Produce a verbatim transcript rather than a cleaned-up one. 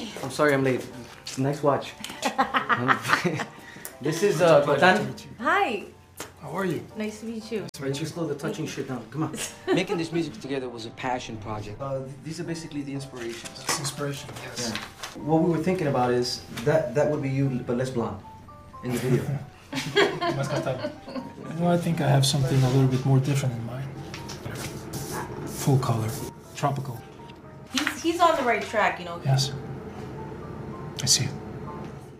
Hi. I'm sorry I'm late. Nice watch. This is uh, Tan. Hi. How are you? Nice to meet you. Right, just slow the touching shit down. Come on. Making this music together was a passion project. Uh, these are basically the inspirations. It's inspiration, yes. Yeah. What we were thinking about is that that would be you, but less blonde, in the video. Más casado. Well, I think I have something a little bit more different in mind. Full color, tropical. He's, he's on the right track, you know. Yes. I see it.